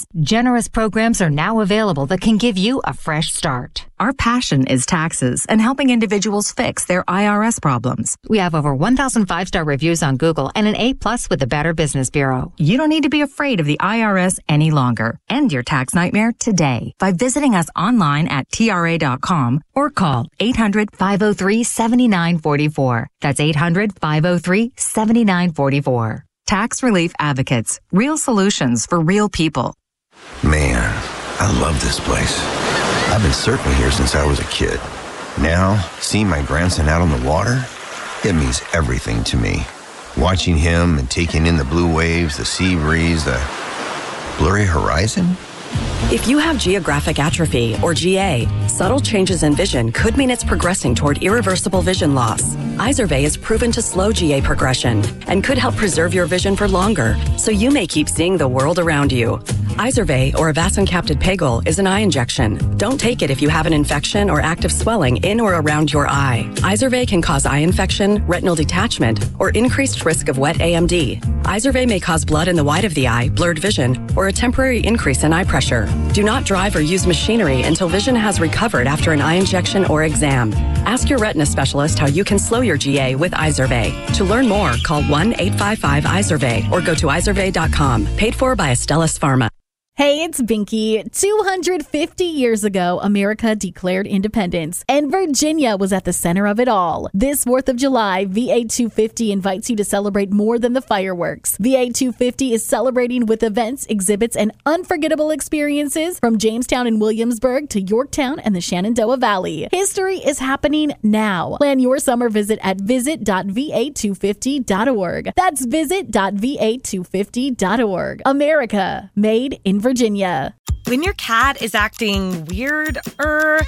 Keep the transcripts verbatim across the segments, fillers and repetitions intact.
Generous programs are now available that can give you a fresh start. Our passion is taxes and helping individuals fix their I R S problems. We have over one thousand five-star reviews on Google and an A plus with the Better Business Bureau. You don't need to be afraid of the I R S any longer. End your tax nightmare today by visiting us online at T R A dot com or call eight hundred, five oh three, seven nine four four. That's eight hundred, five oh three, seven nine four four. Tax Relief Advocates. Real solutions for real people. Man, I love this place. I've been surfing here since I was a kid. Now, seeing my grandson out on the water, it means everything to me. Watching him and taking in the blue waves, the sea breeze, the blurry horizon. If you have geographic atrophy, or G A, subtle changes in vision could mean it's progressing toward irreversible vision loss. Izervay is proven to slow G A progression and could help preserve your vision for longer, so you may keep seeing the world around you. Izervay, or avacincaptad pegol, is an eye injection. Don't take it if you have an infection or active swelling in or around your eye. Izervay can cause eye infection, retinal detachment, or increased risk of wet A M D. Izervay may cause blood in the white of the eye, blurred vision, or a temporary increase in eye pressure. Do not drive or use machinery until vision has recovered after an eye injection or exam. Ask your retina specialist how you can slow your G A with Izervay. To learn more, call one eight five five Izervay or go to izervay dot com. Paid for by Astellas Pharma. Hey, it's Binky. two hundred fifty years ago, America declared independence, and Virginia was at the center of it all. This fourth of July, V A two fifty invites you to celebrate more than the fireworks. V A two fifty is celebrating with events, exhibits, and unforgettable experiences from Jamestown and Williamsburg to Yorktown and the Shenandoah Valley. History is happening now. Plan your summer visit at visit dot v a two fifty dot org. That's visit dot v a two fifty dot org. America, made in Virginia. Virginia. When your cat is acting weird, er,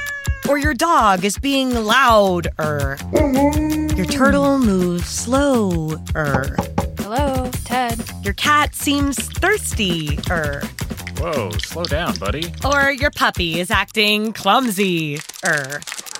or your dog is being loud, er, your turtle moves slow, er. Hello, Ted. Your cat seems thirsty, er. Whoa, slow down, buddy. Or your puppy is acting clumsy, er.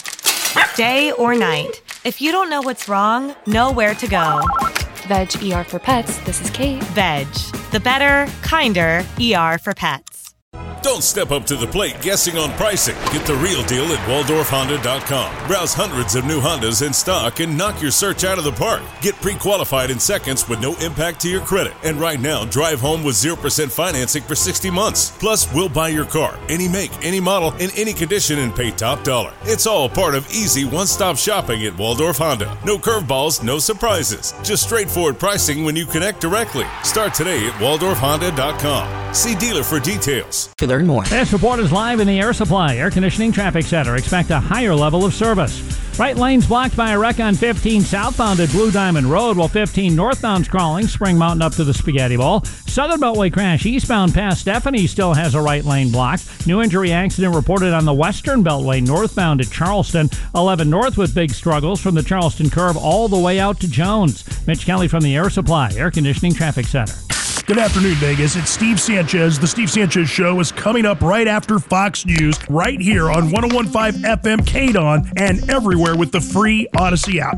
Day or night, if you don't know what's wrong, know where to go. Veg E R for Pets, this is Kate. Veg, the better, kinder E R for pets. Don't step up to the plate guessing on pricing. Get the real deal at waldorf honda dot com. Browse hundreds of new Hondas in stock and knock your search out of the park. Get pre-qualified in seconds with no impact to your credit. And right now, drive home with zero percent financing for sixty months. Plus, we'll buy your car, any make, any model, in any condition, and pay top dollar. It's all part of easy one-stop shopping at Waldorf Honda. No curveballs, no surprises. Just straightforward pricing when you connect directly. Start today at waldorf honda dot com. See dealer for details. To learn more. This report is live in the Air Supply Air Conditioning Traffic Center. Expect a higher level of service. Right lane's blocked by a wreck on fifteen southbound at Blue Diamond Road, while fifteen northbound's crawling, Spring Mountain up to the Spaghetti Bowl. Southern Beltway crash eastbound past Stephanie still has a right lane blocked. New injury accident reported on the Western Beltway northbound at Charleston. eleven north with big struggles from the Charleston curve all the way out to Jones. Mitch Kelly from the Air Supply Air Conditioning Traffic Center. Good afternoon, Vegas. It's Steve Sanchez. The Steve Sanchez Show is coming up right after Fox News, right here on one oh one point five F M K D O N and everywhere with the free Odyssey app.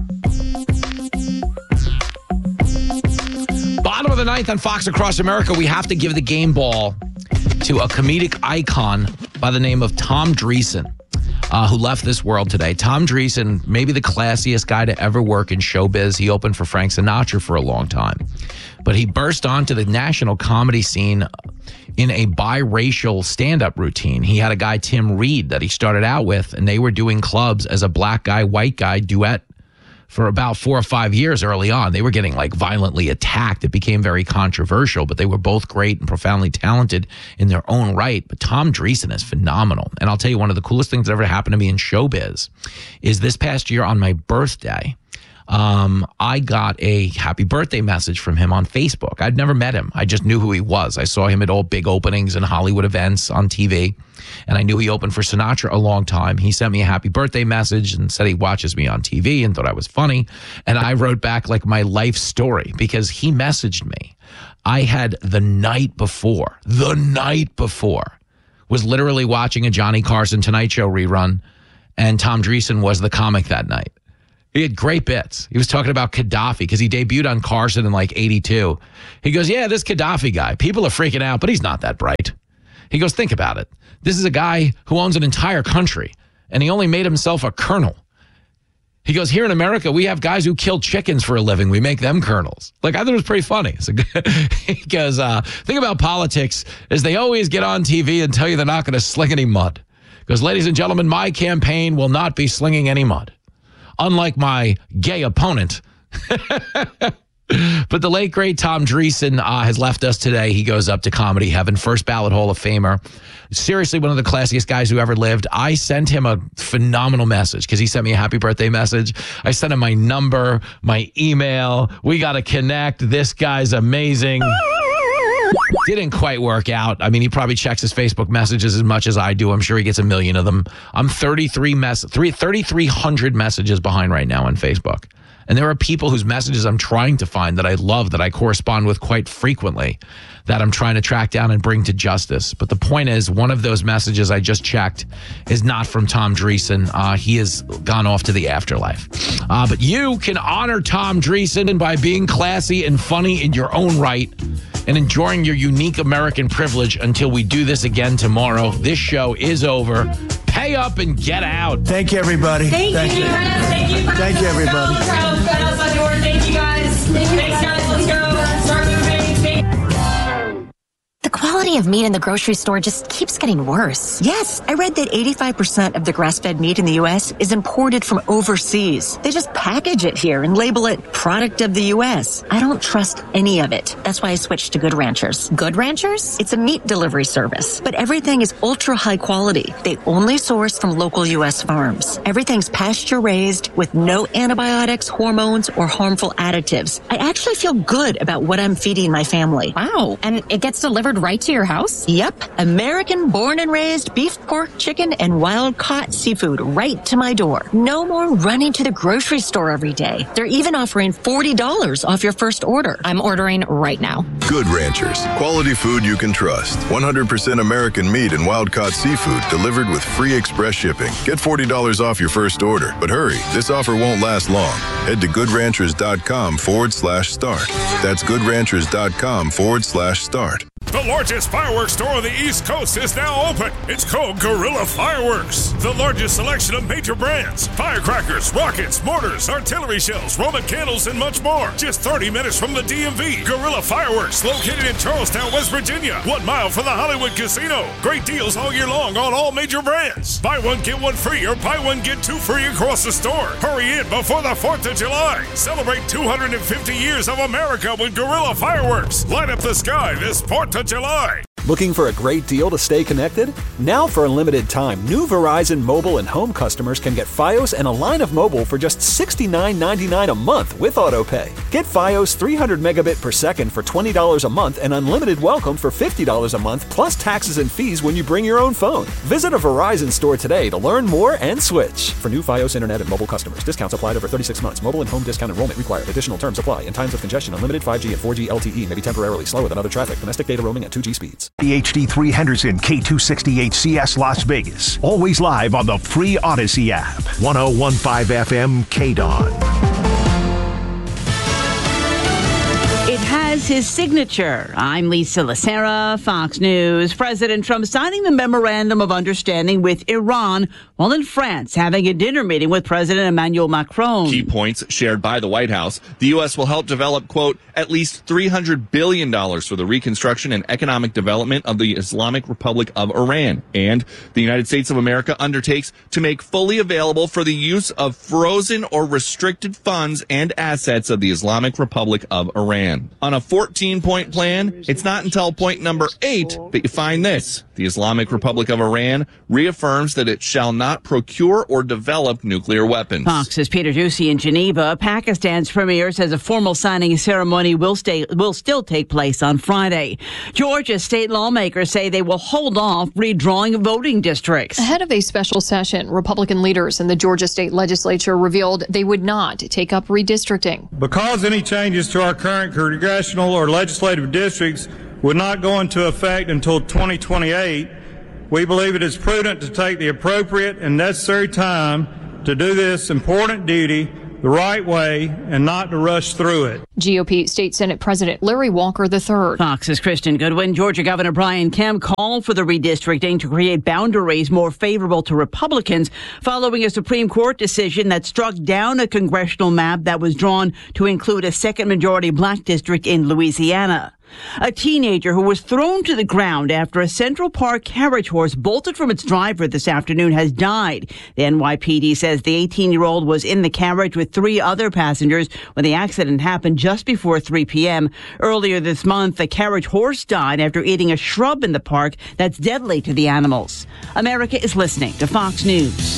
Bottom of the ninth on Fox Across America, we have to give the game ball to a comedic icon by the name of Tom Dreesen, uh, who left this world today. Tom Dreesen, maybe the classiest guy to ever work in showbiz. He opened for Frank Sinatra for a long time. But he burst onto the national comedy scene in a biracial stand-up routine. He had a guy, Tim Reed, that he started out with, and they were doing clubs as a black guy, white guy duet for about four or five years early on. They were getting like violently attacked. It became very controversial, but they were both great and profoundly talented in their own right. But Tom Dreesen is phenomenal. And I'll tell you, one of the coolest things that ever happened to me in showbiz is this past year on my birthday, Um, I got a happy birthday message from him on Facebook. I'd never met him. I just knew who he was. I saw him at all big openings and Hollywood events on T V, and I knew he opened for Sinatra a long time. He sent me a happy birthday message and said he watches me on T V and thought I was funny. And I wrote back like my life story because he messaged me. I had the night before, the night before, was literally watching a Johnny Carson Tonight Show rerun, and Tom Dreesen was the comic that night. He had great bits. He was talking about Gaddafi because he debuted on Carson in like eighty-two. He goes, yeah, this Gaddafi guy, people are freaking out, but he's not that bright. He goes, think about it. This is a guy who owns an entire country, and he only made himself a colonel. He goes, here in America, we have guys who kill chickens for a living. We make them colonels. Like, I thought it was pretty funny. So, he goes, uh, thing about politics is they always get on T V and tell you they're not going to sling any mud. He goes, ladies and gentlemen, my campaign will not be slinging any mud. Unlike my gay opponent. But the late, great Tom Dreesen uh, has left us today. He goes up to comedy heaven, first ballot Hall of Famer. Seriously, one of the classiest guys who ever lived. I sent him a phenomenal message because he sent me a happy birthday message. I sent him my number, my email. We got to connect. This guy's amazing. Didn't quite work out. I mean, he probably checks his Facebook messages as much as I do. I'm sure he gets a million of them. I'm thirty-three mess, thirty-three hundred messages behind right now on Facebook. And there are people whose messages I'm trying to find that I love, that I correspond with quite frequently, that I'm trying to track down and bring to justice. But the point is, one of those messages I just checked is not from Tom Dreesen. Uh, he has gone off to the afterlife. Uh, but you can honor Tom Dreesen by being classy and funny in your own right and enjoying your unique American privilege until we do this again tomorrow. This show is over. Pay up and get out. Thank you, everybody. Thank, Thank you, Prentice. Thank you, Prentice. Thank you, everybody. Thank you, guys. Thanks, guys. Let's go. Start moving. The quality of meat in the grocery store just keeps getting worse. Yes, I read that eighty-five percent of the grass-fed meat in the U S is imported from overseas. They just package it here and label it product of the U S. I don't trust any of it. That's why I switched to Good Ranchers. Good Ranchers? It's a meat delivery service, but everything is ultra high quality. They only source from local U S farms. Everything's pasture-raised with no antibiotics, hormones, or harmful additives. I actually feel good about what I'm feeding my family. Wow, and it gets delivered right to your house? Yep. American born and raised beef, pork, chicken, and wild caught seafood right to my door. No more running to the grocery store every day. They're even offering forty dollars off your first order. I'm ordering right now. Good Ranchers. Quality food you can trust. one hundred percent American meat and wild caught seafood delivered with free express shipping. Get forty dollars off your first order. But hurry, this offer won't last long. Head to goodranchers.com forward slash start. That's goodranchers.com forward slash start. The largest fireworks store on the East Coast is now open. It's called Guerrilla Fireworks. The largest selection of major brands, firecrackers, rockets, mortars, artillery shells, Roman candles, and much more. Just thirty minutes from the D M V. Guerrilla Fireworks, located in Charlestown, West Virginia. One mile from the Hollywood Casino. Great deals all year long on all major brands. Buy one, get one free, or buy one, get two free across the store. Hurry in before the fourth of July. Celebrate two hundred fifty years of America with Guerrilla Fireworks. Light up the sky this fourth of July. Looking for a great deal to stay connected? Now for a limited time, new Verizon mobile and home customers can get Fios and a line of mobile for just sixty-nine ninety-nine a month with AutoPay. Get Fios three hundred megabit per second for twenty dollars a month and unlimited welcome for fifty dollars a month plus taxes and fees when you bring your own phone. Visit a Verizon store today to learn more and switch. For new Fios internet and mobile customers, discounts applied over thirty-six months. Mobile and home discount enrollment required. Additional terms apply. In times of congestion, unlimited five G and four G L T E may be temporarily slower than other traffic. Domestic data roaming at two G speeds. The H D three Henderson, K two sixty-eight C S Las Vegas. Always live on the free Odyssey app. one oh one point five F M K D O N. It has his signature. I'm Lisa Lacera, Fox News. President Trump signing the memorandum of understanding with Iran while in France having a dinner meeting with President Emmanuel Macron. Key points shared by the White House. The U S will help develop, quote, at least three hundred billion dollars for the reconstruction and economic development of the Islamic Republic of Iran. And the United States of America undertakes to make fully available for the use of frozen or restricted funds and assets of the Islamic Republic of Iran. On a fourteen-point plan, it's not until point number eight that you find this. The Islamic Republic of Iran reaffirms that it shall not procure or develop nuclear weapons. Fox's Peter Doocy in Geneva. Pakistan's premier says a formal signing ceremony will stay will still take place on Friday. Georgia state lawmakers say they will hold off redrawing voting districts. Ahead of a special session, Republican leaders in the Georgia state legislature revealed they would not take up redistricting. Because any changes to our current congressional or legislative districts would not go into effect until twenty twenty-eight, we believe it is prudent to take the appropriate and necessary time to do this important duty the right way and not to rush through it. G O P State Senate President Larry Walker the third. Fox's Kristen Goodwin. Georgia Governor Brian Kemp called for the redistricting to create boundaries more favorable to Republicans following a Supreme Court decision that struck down a congressional map that was drawn to include a second majority black district in Louisiana. A teenager who was thrown to the ground after a Central Park carriage horse bolted from its driver this afternoon has died. The N Y P D says the eighteen-year-old was in the carriage with three other passengers when the accident happened just before three p.m. Earlier this month, the carriage horse died after eating a shrub in the park that's deadly to the animals. America is listening to Fox News.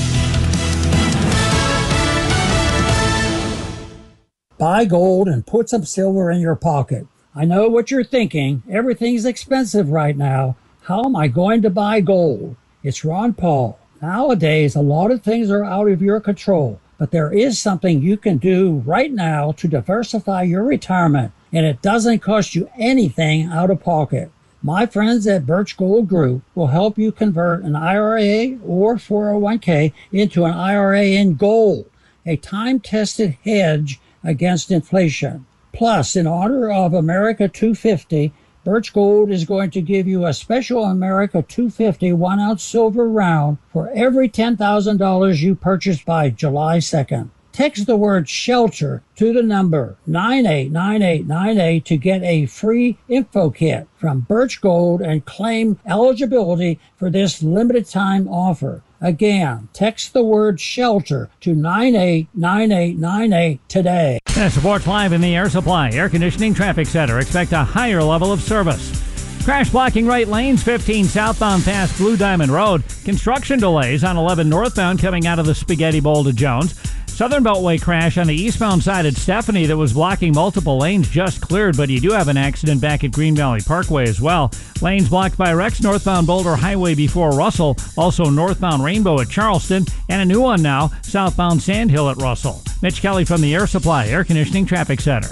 Buy gold and put some silver in your pocket. I know what you're thinking. Everything's expensive right now. How am I going to buy gold? It's Ron Paul. Nowadays, a lot of things are out of your control, but there is something you can do right now to diversify your retirement, and it doesn't cost you anything out of pocket. My friends at Birch Gold Group will help you convert an I R A or four oh one k into an I R A in gold, a time-tested hedge against inflation. Plus, in honor of America two fifty, Birch Gold is going to give you a special America two fifty one-ounce silver round for every ten thousand dollars you purchase by July second. Text the word SHELTER to the number nine eight nine eight nine eight to get a free info kit from Birch Gold and claim eligibility for this limited time offer. Again, text the word SHELTER to nine eight nine eight nine eight today. And Sports Live in the Air Supply Air Conditioning Traffic Center. Expect a higher level of service. Crash blocking right lanes, fifteen southbound past Blue Diamond Road. Construction delays on eleven northbound coming out of the Spaghetti Bowl to Jones. Southern Beltway crash on the eastbound side at Stephanie that was blocking multiple lanes just cleared, but you do have an accident back at Green Valley Parkway as well. Lanes blocked by Rex northbound Boulder Highway before Russell, also northbound Rainbow at Charleston, and a new one now, southbound Sandhill at Russell. Mitch Kelly from the Air Supply Air Conditioning Traffic Center.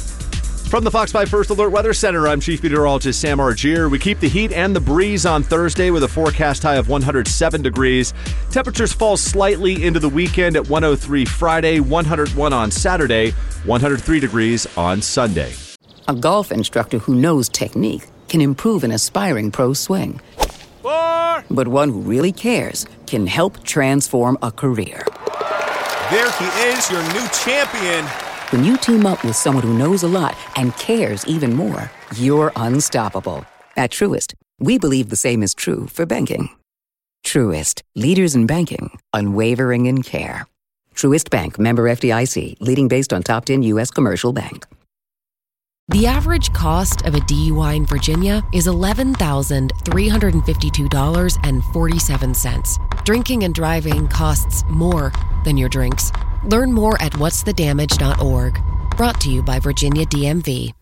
From the Fox five First Alert Weather Center, I'm Chief Meteorologist Sam Argier. We keep the heat and the breeze on Thursday with a forecast high of one hundred seven degrees. Temperatures fall slightly into the weekend at one oh three Friday, one hundred one on Saturday, one hundred three degrees on Sunday. A golf instructor who knows technique can improve an aspiring pro's swing. Four. But one who really cares can help transform a career. There he is, your new champion. When you team up with someone who knows a lot and cares even more, you're unstoppable. At Truist, we believe the same is true for banking. Truist, leaders in banking, unwavering in care. Truist Bank, member F D I C, leading based on top ten U S commercial bank. The average cost of a D U I in Virginia is eleven thousand three hundred fifty-two dollars and forty-seven cents. Drinking and driving costs more than your drinks. Learn more at whats the damage dot org. Brought to you by Virginia D M V.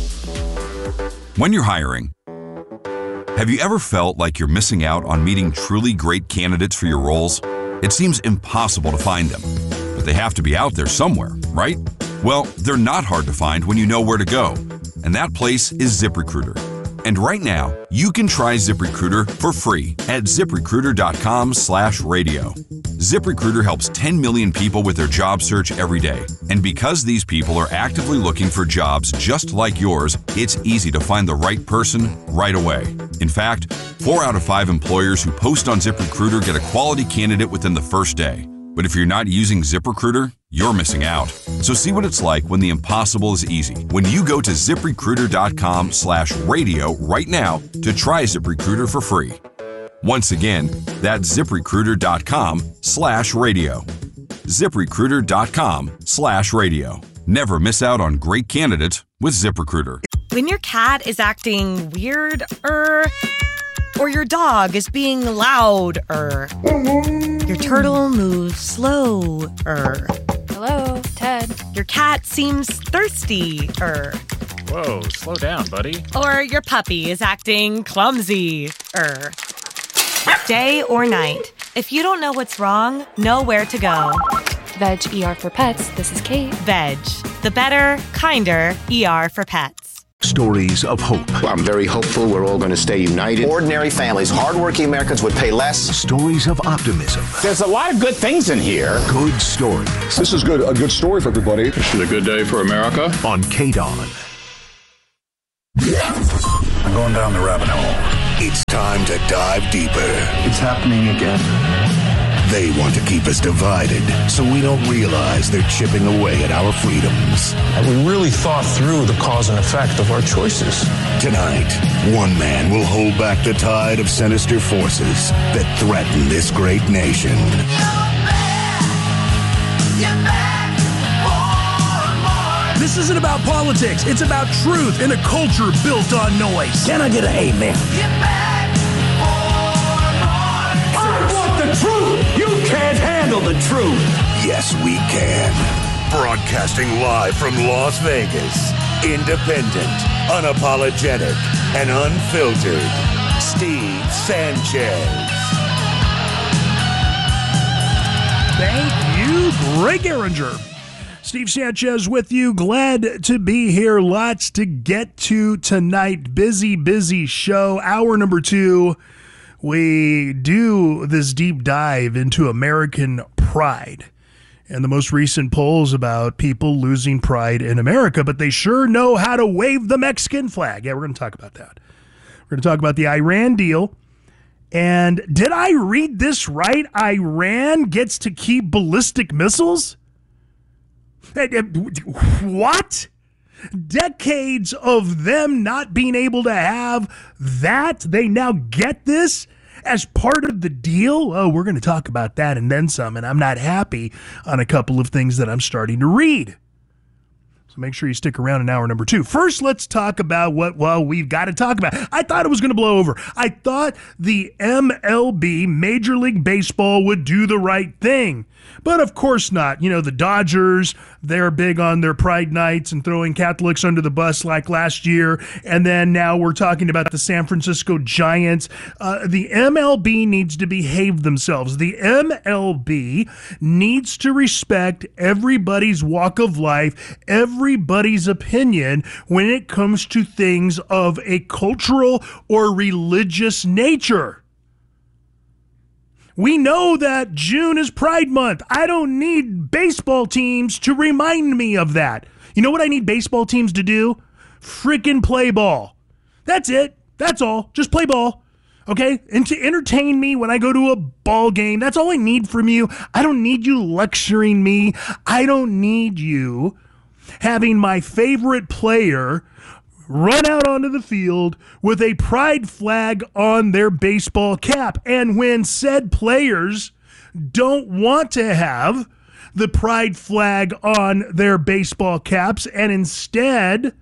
When you're hiring, have you ever felt like you're missing out on meeting truly great candidates for your roles? It seems impossible to find them, but they have to be out there somewhere, right? Well, they're not hard to find when you know where to go, and that place is ZipRecruiter. And right now, you can try ZipRecruiter for free at ZipRecruiter.com slash radio. ZipRecruiter helps ten million people with their job search every day. And because these people are actively looking for jobs just like yours, it's easy to find the right person right away. In fact, four out of five employers who post on ZipRecruiter get a quality candidate within the first day. But if you're not using ZipRecruiter, you're missing out. So see what it's like when the impossible is easy. When you go to ZipRecruiter.com slash radio right now to try ZipRecruiter for free. Once again, that's ZipRecruiter.com slash radio. ZipRecruiter.com slash radio. Never miss out on great candidates with ZipRecruiter. When your cat is acting weird, er, or your dog is being loud, er, your turtle moves slow, er. Hello, Ted. Your cat seems thirsty, er. Whoa, slow down, buddy. Or your puppy is acting clumsy, er. Day or night, if you don't know what's wrong, know where to go. Veg E R for Pets, this is Kate. Veg, the better, kinder E R for pets. Stories of hope. Well, I'm very hopeful we're all going to stay united. Ordinary families, hardworking Americans would pay less. Stories of optimism. There's a lot of good things in here. Good stories. This is good. A good story for everybody. This is a good day for America. On K D O N. I'm going down the rabbit hole. It's time to dive deeper. It's happening again. They want to keep us divided so we don't realize they're chipping away at our freedoms. And we really thought through the cause and effect of our choices. Tonight, one man will hold back the tide of sinister forces that threaten this great nation. This isn't about politics. It's about truth in a culture built on noise. Can I get an amen? I want the truth. You can't handle the truth. Yes, we can. Broadcasting live from Las Vegas. Independent, unapologetic, and unfiltered. Steve Sanchez. Thank you, Greg Arringer. Steve Sanchez with you. Glad to be here. Lots to get to tonight. Busy, busy show. Hour number two. We do this deep dive into American pride and the most recent polls about people losing pride in America, but they sure know how to wave the Mexican flag. Yeah, we're going to talk about that. We're going to talk about the Iran deal. And did I read this right? Iran gets to keep ballistic missiles? What? Decades of them not being able to have that? They now get this as part of the deal? Oh, we're going to talk about that and then some, and I'm not happy on a couple of things that I'm starting to read. So make sure you stick around in hour number two. First, let's talk about what, well, we've got to talk about. I thought it was going to blow over. I thought the M L B, Major League Baseball, would do the right thing. But of course not. You know, the Dodgers, they're big on their pride nights and throwing Catholics under the bus like last year. And then now we're talking about the San Francisco Giants. Uh, the M L B needs to behave themselves. The M L B needs to respect everybody's walk of life, everybody's opinion when it comes to things of a cultural or religious nature. We know that June is Pride Month. I don't need baseball teams to remind me of that. You know what I need baseball teams to do? Frickin' play ball. That's it. That's all. Just play ball. Okay? And to entertain me when I go to a ball game. That's all I need from you. I don't need you lecturing me. I don't need you having my favorite player run out onto the field with a pride flag on their baseball cap. And when said players don't want to have the pride flag on their baseball caps and instead,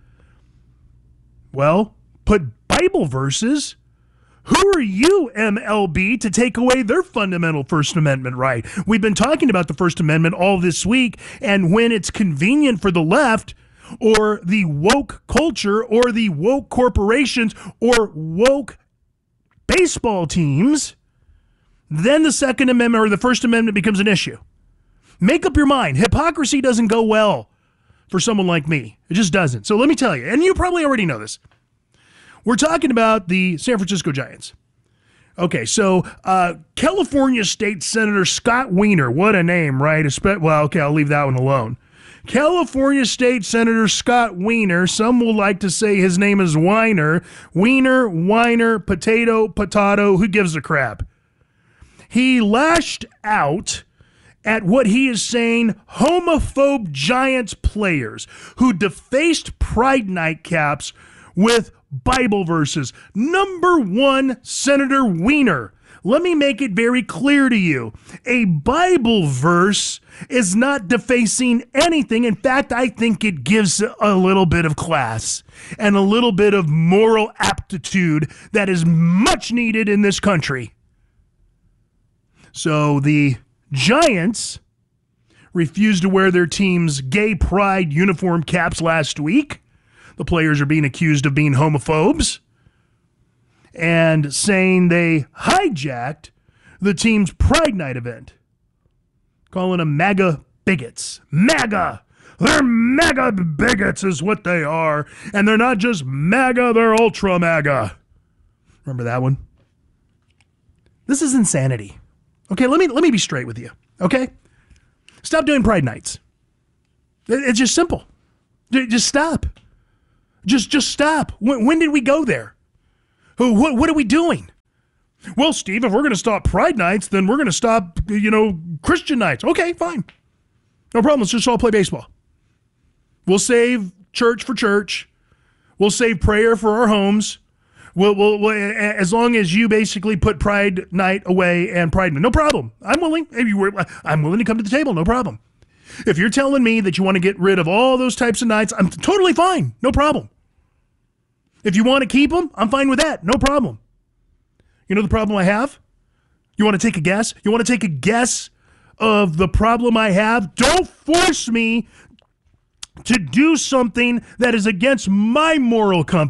well, put Bible verses, who are you, M L B, to take away their fundamental First Amendment right? We've been talking about the First Amendment all this week, and when it's convenient for the left, or the woke culture, or the woke corporations, or woke baseball teams, then the Second Amendment or the First Amendment becomes an issue. Make up your mind. Hypocrisy doesn't go well for someone like me. It just doesn't. So let me tell you, and you probably already know this. We're talking about the San Francisco Giants. Okay, so uh, California State Senator Scott Wiener, what a name, right? Well, okay, I'll leave that one alone. California State Senator Scott Wiener, some will like to say his name is Weiner. Wiener, Weiner, potato, potato, who gives a crap? He lashed out at what he is saying homophobe Giants players who defaced Pride Night caps with Bible verses. Number one, Senator Wiener. Let me make it very clear to you. A Bible verse is not defacing anything. In fact, I think it gives a little bit of class and a little bit of moral aptitude that is much needed in this country. So the Giants refused to wear their team's gay pride uniform caps last week. The players are being accused of being homophobes and saying they hijacked the team's Pride Night event, calling them MAGA bigots. MAGA! They're mega bigots is what they are. And they're not just MAGA, they're ultra MAGA. Remember that one? This is insanity. Okay, let me let me be straight with you. Okay? Stop doing Pride Nights. It's just simple. Just stop. Just just stop. When, when did we go there? What, what are we doing? Well, Steve, if we're going to stop Pride Nights, then we're going to stop, you know, Christian nights. Okay, fine. No problem. Let's just all play baseball. We'll save church for church. We'll save prayer for our homes. We'll, we'll, we'll, as long as you basically put Pride Night away and Pride Night. No problem. I'm willing. I'm willing to come to the table. No problem. If you're telling me that you want to get rid of all those types of nights, I'm totally fine. No problem. If you want to keep them, I'm fine with that. No problem. You know the problem I have? You want to take a guess? You want to take a guess of the problem I have? Don't force me to do something that is against my moral compass.